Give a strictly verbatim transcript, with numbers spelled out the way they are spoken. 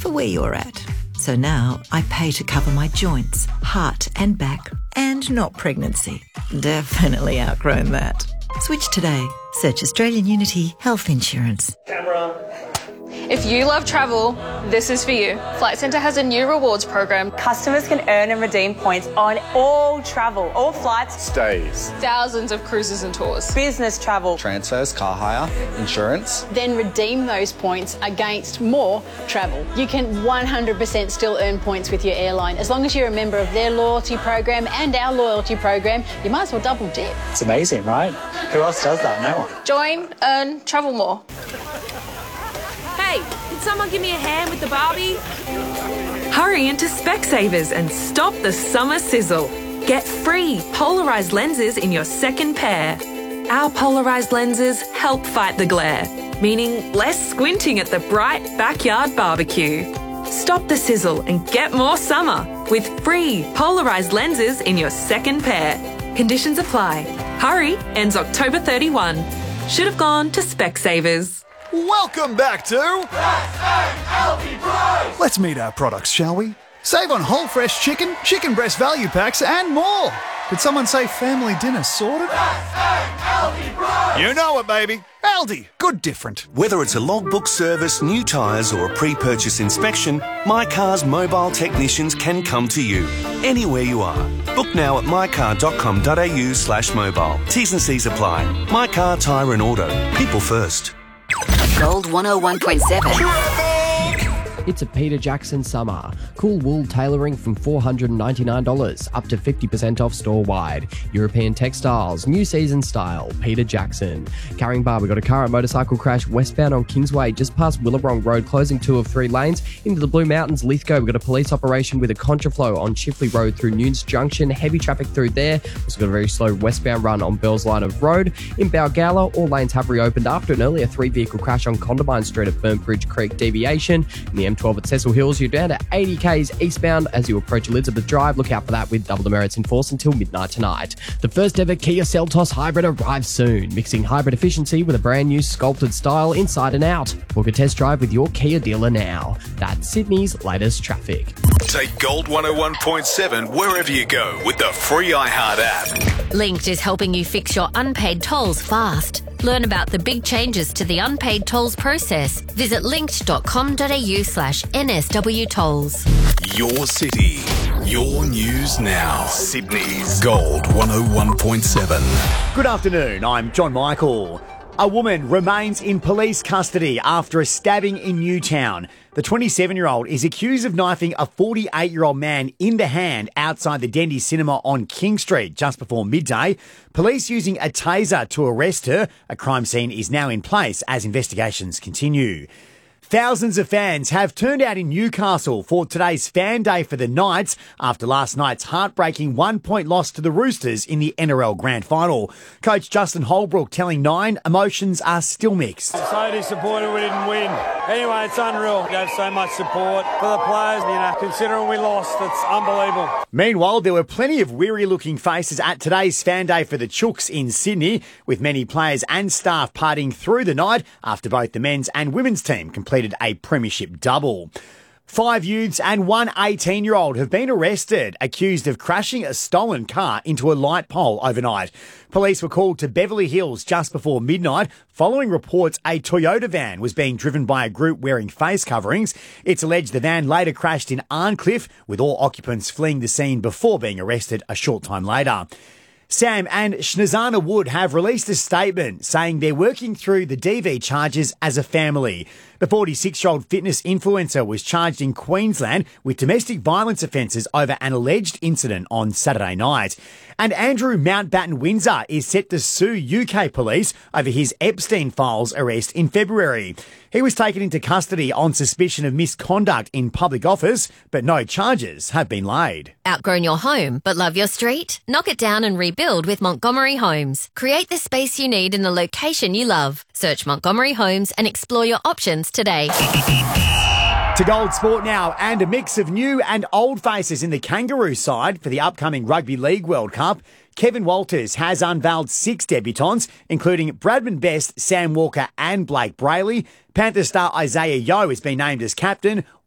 for where you're at. So now I pay to cover my joints, heart and back, and not pregnancy. Definitely outgrown that. Switch today. Search Australian Unity Health Insurance. Camera. If you love travel, this is for you. Flight Centre has a new rewards program. Customers can earn and redeem points on all travel, all flights, Stays. Thousands of cruises and tours. business travel. Transfers, car hire, insurance. Then redeem those points against more travel. You can one hundred percent still earn points with your airline. As long as you're a member of their loyalty program and our loyalty program, you might as well double dip. It's amazing, right? Who else does that? No one. Join, earn, travel more. Hey, can someone give me a hand with the Barbie? Hurry into Specsavers and stop the summer sizzle. Get free polarised lenses in your second pair. Our polarised lenses help fight the glare, meaning less squinting at the bright backyard barbecue. Stop the sizzle and get more summer with free polarised lenses in your second pair. Conditions apply. Hurry ends October thirty-first. Should have gone to Specsavers. Welcome back to Let's meet our products, shall we? Save on whole fresh chicken, chicken breast value packs and more. Did someone say family dinner sorted? You know it, baby. Aldi, good different. Whether it's a logbook service, new tyres or a pre-purchase inspection, My Car's mobile technicians can come to you, anywhere you are. Book now at mycar.com.au slash mobile. T's and C's apply. My Car, Tyre and Auto. People first. Gold one oh one point seven. It's a Peter Jackson summer. Cool wool tailoring from four hundred ninety-nine dollars, up to fifty percent off store-wide. European textiles, new season style, Peter Jackson. Caringbah, we got a car and motorcycle crash westbound on Kingsway, just past Willabong Road, closing two of three lanes. Into the Blue Mountains, Lithgow, we got a police operation with a contraflow on Chifley Road through Nunes Junction. Heavy traffic through there. Also got a very slow westbound run on Bell's Line of Road. In Balgala, all lanes have reopened after an earlier three-vehicle crash on Condamine Street at Burnbridge Creek deviation. In the M twelve at Cecil Hills, you're down to eighty k's eastbound as you approach Elizabeth Drive. Look out for that with double demerits in force until midnight tonight. The first ever Kia Seltos Hybrid arrives soon, mixing hybrid efficiency with a brand new sculpted style inside and out. Book a test drive with your Kia dealer now. That's Sydney's latest traffic. Take Gold one oh one point seven wherever you go with the free iHeart app. Linked is helping you fix your unpaid tolls fast. Learn about the big changes to the unpaid tolls process. Visit linked.com.au slash NSW tolls. Your city, your news now. Sydney's Gold one oh one point seven. Good afternoon, I'm John Michael. A woman remains in police custody after a stabbing in Newtown. The twenty-seven-year-old is accused of knifing a forty-eight-year-old man in the hand outside the Dendy Cinema on King Street just before midday. Police using a taser to arrest her. A crime scene is now in place as investigations continue. Thousands of fans have turned out in Newcastle for today's Fan Day for the Knights after last night's heartbreaking one-point loss to the Roosters in the N R L Grand Final. Coach Justin Holbrook telling Nine emotions are still mixed. I'm so disappointed we didn't win. Anyway, it's unreal. We have so much support for the players. You know, considering we lost, it's unbelievable. Meanwhile, there were plenty of weary-looking faces at today's Fan Day for the Chooks in Sydney, with many players and staff partying through the night after both the men's and women's team completed a premiership double. Five youths and one eighteen-year-old have been arrested, accused of crashing a stolen car into a light pole overnight. Police were called to Beverly Hills just before midnight, following reports a Toyota van was being driven by a group wearing face coverings. It's alleged the van later crashed in Arncliffe, with all occupants fleeing the scene before being arrested a short time later. Sam and Snezana Wood have released a statement saying they're working through the D V charges as a family. The forty-six-year-old fitness influencer was charged in Queensland with domestic violence offences over an alleged incident on Saturday night. And Andrew Mountbatten Windsor is set to sue U K police over his Epstein Files arrest in February. He was taken into custody on suspicion of misconduct in public office, but no charges have been laid. Outgrown your home but love your street? Knock it down and rebuild with Montgomery Homes. Create the space you need in the location you love. Search Montgomery Homes and explore your options today. To Gold Sport now, and a mix of new and old faces in the Kangaroo side for the upcoming Rugby League World Cup. Kevin Walters has unveiled six debutants, including Bradman Best, Sam Walker and Blake Brayley. Panther star Isaiah Yeo has been named as captain.